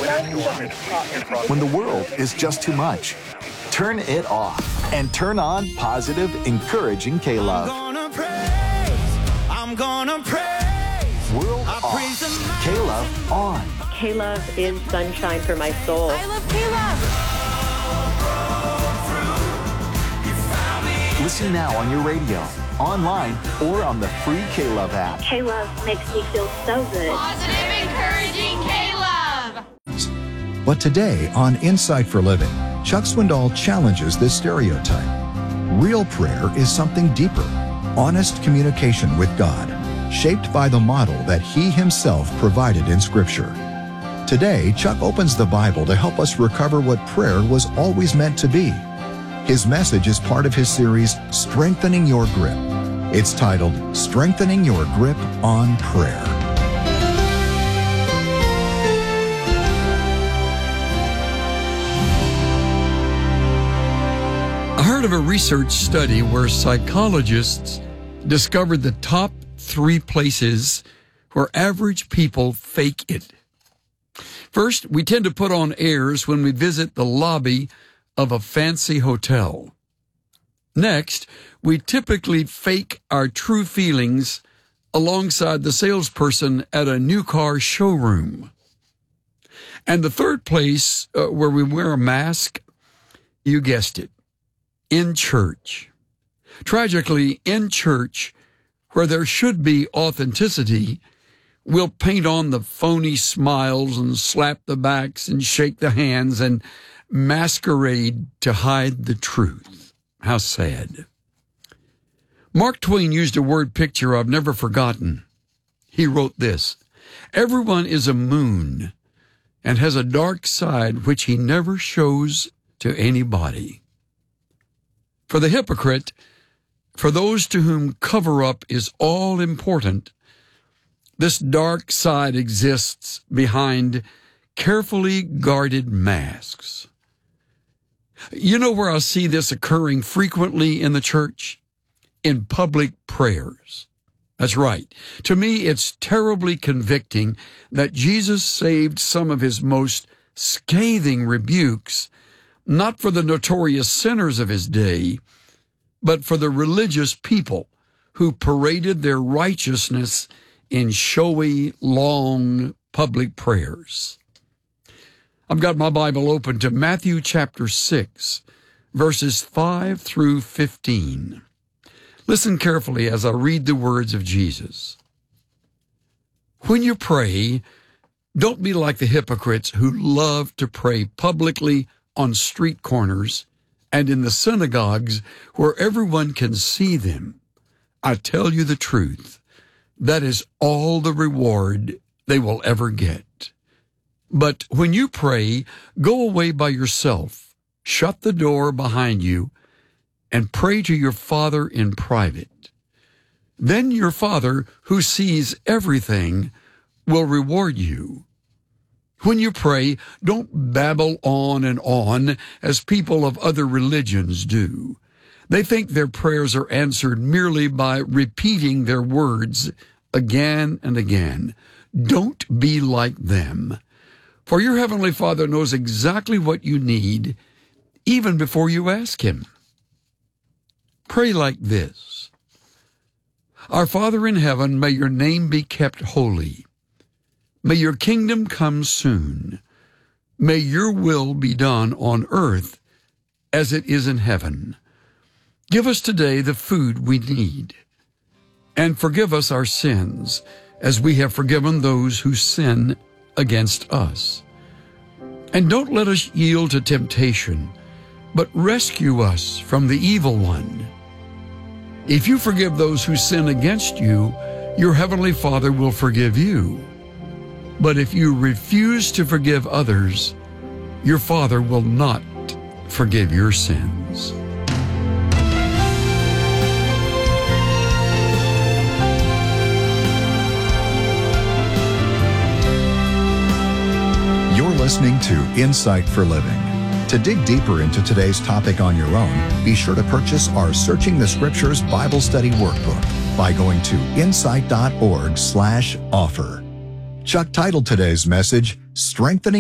When the world is just too much, turn it off and turn on positive, encouraging K-Love. I'm gonna praise. World off, K-Love on. K-Love is sunshine for my soul. I love K-Love. Listen now on your radio, online, or on the free K-Love app. K-Love makes me feel so good. Positive, encouraging K-Love. But today on Insight for Living, Chuck Swindoll challenges this stereotype. Real prayer is something deeper, honest communication with God, shaped by the model that he himself provided in Scripture. Today, Chuck opens the Bible to help us recover what prayer was always meant to be. His message is part of his series, Strengthening Your Grip. It's titled, Strengthening Your Grip on Prayer. I heard of a research study where psychologists discovered the top 3 places where average people fake it. First, we tend to put on airs when we visit the lobby of a fancy hotel. Next, we typically fake our true feelings alongside the salesperson at a new car showroom. And the third place where we wear a mask, you guessed it, in church. Tragically, in church, where there should be authenticity, we'll paint on the phony smiles and slap the backs and shake the hands and masquerade to hide the truth. How sad. Mark Twain used a word picture I've never forgotten. He wrote this: "Everyone is a moon and has a dark side which he never shows to anybody." For the hypocrite, for those to whom cover-up is all important, this dark side exists behind carefully guarded masks. You know where I see this occurring frequently in the church? In public prayers. That's right. To me, it's terribly convicting that Jesus saved some of his most scathing rebukes, not for the notorious sinners of his day, but for the religious people who paraded their righteousness in showy, long public prayers. I've got my Bible open to Matthew chapter 6, verses 5 through 15. Listen carefully as I read the words of Jesus. When you pray, don't be like the hypocrites who love to pray publicly on street corners and in the synagogues where everyone can see them. I tell you the truth, that is all the reward they will ever get. But when you pray, go away by yourself, shut the door behind you, and pray to your Father in private. Then your Father, who sees everything, will reward you. When you pray, don't babble on and on as people of other religions do. They think their prayers are answered merely by repeating their words again and again. Don't be like them. For your Heavenly Father knows exactly what you need, even before you ask Him. Pray like this: Our Father in heaven, may your name be kept holy. May your kingdom come soon. May your will be done on earth as it is in heaven. Give us today the food we need, and forgive us our sins as we have forgiven those who sin against us. And don't let us yield to temptation, but rescue us from the evil one. If you forgive those who sin against you, your Heavenly Father will forgive you. But if you refuse to forgive others, your Father will not forgive your sins. You're listening to Insight for Living. To dig deeper into today's topic on your own, be sure to purchase our Searching the Scriptures Bible Study Workbook by going to insight.org/offer. Chuck titled today's message, Strengthening